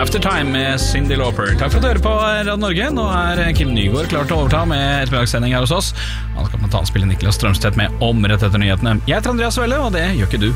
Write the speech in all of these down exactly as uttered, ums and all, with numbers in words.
Aftertime med Cyndi Lauper. Takk for at du hører på Radio Norge. Nå er Kim Nygaard klar til å overta med ettermiddagssending her hos oss. Han skal blant annet spille Niklas Strømstedt med om rett etter nyhetene. Jeg heter Andreas Welle, og det gjør ikke du.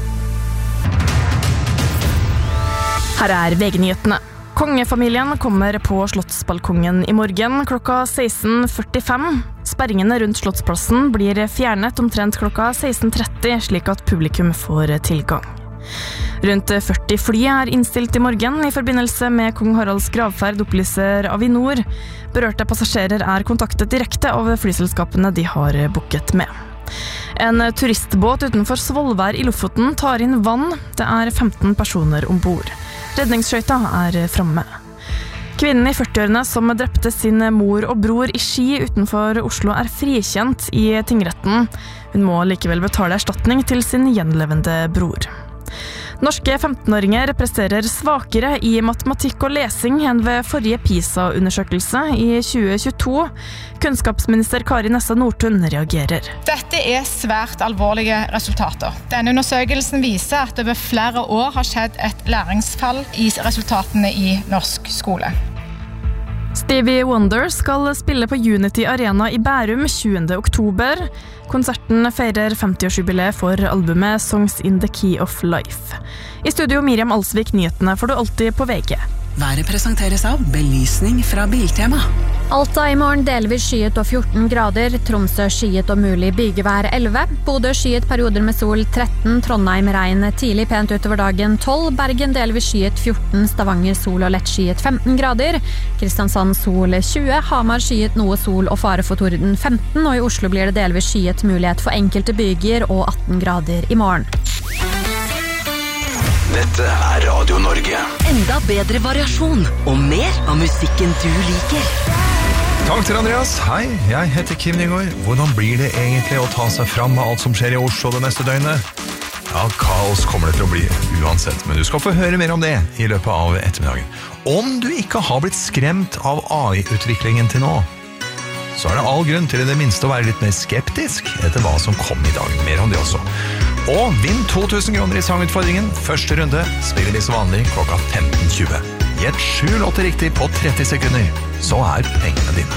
Her er V G-nyhetene. Kongefamilien kommer på Slottsbalkongen i morgen klokka seksten førtifem. Sperringene rundt Slottsplassen blir fjernet omtrent klokka seksten tretti, slik at publikum får tilgang. Rundt førti fly er innstilt i morgen i forbindelse med Kong Haralds gravferd, opplyser Avinor. Berørte passasjerer er kontaktet direkte av flyselskapene de har booket med. En turistbåt utenfor Svolvær i Lofoten tar inn vann. Det er femten personer ombord. Redningsskøyta er framme. Kvinnen i førtiårene som drepte sin mor og bror i Ski utenfor Oslo er frikjent i tingretten. Hun må likevel betale erstatning til sin gjenlevende bror. Norske femtenåringer presterer svakere i matematikk og lesing enn ved forrige PISA-undersøkelse i tjue tjueto. Kunnskapsminister Kari Nessa Nordtun reagerer. Dette er svært alvorlige resultater. Denne undersøkelsen viser at det over flere år har skjedd et læringsfall i resultatene i norsk skole. Stevie Wonder skal spille på Unity Arena i Bærum tjuende oktober. Konserten feirer femtiårsjubileet for albumet Songs in the Key of Life. I studio Miriam Alsvik, nyhetene får du alltid på V G. Været presenteres av belysning fra Biltema. Alta i morgen delvis skyet og fjorten grader, Tromsø skyet og mulig bygevær elleve, Bodø skyet perioder med sol tretten, Trondheim regn tidlig pent utover dagen tolv, Bergen delvis skyet fjorten, Stavanger sol og lett skyet femten grader, Kristiansand sol tjue, Hamar skyet noe sol og fare for torden femten, og i Oslo blir det delvis skyet mulighet for enkelte byger og atten grader i morgen. Dette er Radio Norge. Enda bedre variasjon og mer av musikken du liker. Takk til Andreas. Hei, jeg heter Kim Nygaard. Hvordan blir det egentlig å ta seg fram med alt som skjer i Oslo det neste døgnet? Ja, kaos kommer det til å bli uansett, men du skal få høre mer om det i løpet av ettermiddagen. Om du ikke har blitt skremt av A I-utviklingen til nå, så er det all grunn til i det minste å være litt mer skeptisk etter hva som kom i dag. Mer om det også. Og vinn to tusen kroner i sangutfordringen. Første runde spiller vi som vanlig klokka femten tjue. Gjett sju låter riktig på tretti sekunder, så er pengene dine.